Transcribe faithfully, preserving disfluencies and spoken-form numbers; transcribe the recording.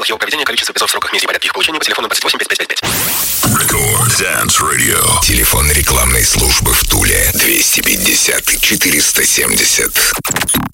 его проведения, количество весов, сроках, месте и порядке их получения по телефону двадцать восемь пять пять пять пять. Record Dance Radio. Телефон рекламной службы в Туле двести пятьдесят четыреста семьдесят.